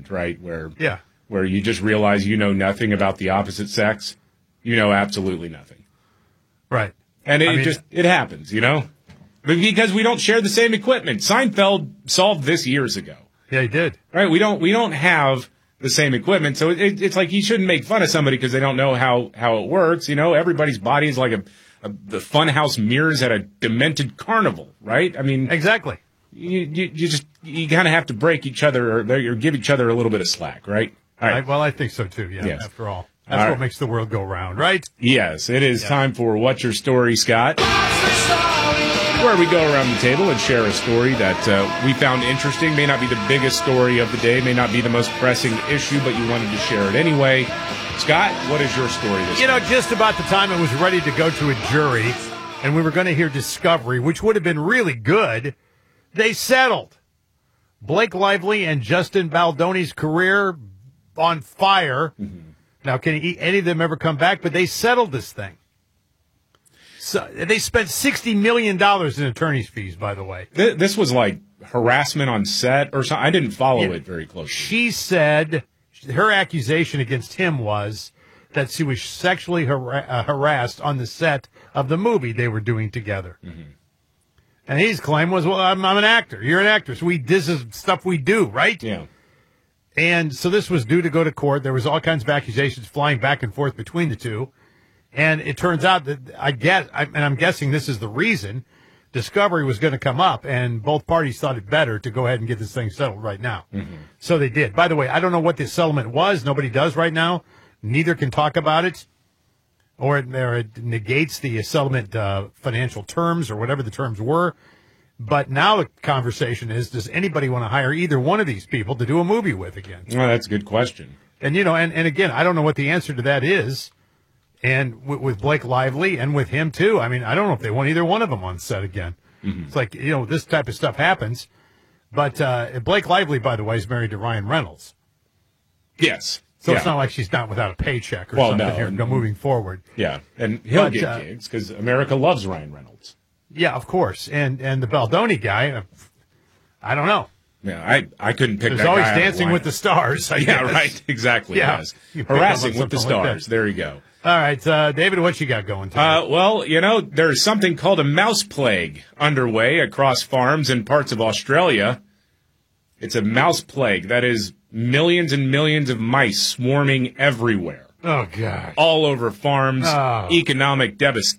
moment, right? Yeah. Where you just realize you know nothing about the opposite sex. You know absolutely nothing. Right. And it happens, you know? Because we don't share the same equipment. Seinfeld solved this years ago. Yeah, he did. Right? We don't have the same equipment. So it's like you shouldn't make fun of somebody because they don't know how it works. You know, everybody's body is like the funhouse mirrors at a demented carnival, right? I mean, exactly. You kind of have to break each other or give each other a little bit of slack, right? All right. Well, I think so too. Yeah. Yes. After all, that's what makes the world go round, right? Yes. It is time for What's Your Story, Scott? Where we go around the table and share a story that we found interesting. May not be the biggest story of the day, may not be the most pressing issue, but you wanted to share it anyway. Scott, what is your story this week? Just about the time it was ready to go to a jury and we were going to hear discovery, which would have been really good, they settled. Blake Lively and Justin Baldoni's career on fire. Mm-hmm. Now, can any of them ever come back? But they settled this thing. So they spent $60 million in attorney's fees, by the way. This was like harassment on set or something. I didn't follow it very closely. She said her accusation against him was that she was sexually harassed on the set of the movie they were doing together. Mm-hmm. And his claim was, well, I'm an actor. You're an actress. This is stuff we do, right? Yeah. And so this was due to go to court. There was all kinds of accusations flying back and forth between the two. And it turns out that I'm guessing this is the reason, discovery was going to come up, and both parties thought it better to go ahead and get this thing settled right now. Mm-hmm. So they did. By the way, I don't know what this settlement was. Nobody does right now. Neither can talk about it, or it negates the settlement financial terms or whatever the terms were. But now the conversation is, does anybody want to hire either one of these people to do a movie with again? Well, that's a good question. And, and again, I don't know what the answer to that is. And with Blake Lively and with him, too. I mean, I don't know if they want either one of them on set again. Mm-hmm. It's like, this type of stuff happens. But Blake Lively, by the way, is married to Ryan Reynolds. Yes. So it's not like she's not without a paycheck or something here moving forward. Yeah, and he'll get gigs because America loves Ryan Reynolds. Yeah, of course. And the Baldoni guy, I don't know. Yeah, I couldn't pick that guy. There's always Dancing with the Stars. I guess. Right. Exactly. Yeah. Yes. Harassing with the Stars. Like there you go. All right, David, what you got going today? Well, there's something called a mouse plague underway across farms in parts of Australia. It's a mouse plague. That is millions and millions of mice swarming everywhere. Oh, God. All over farms. Economic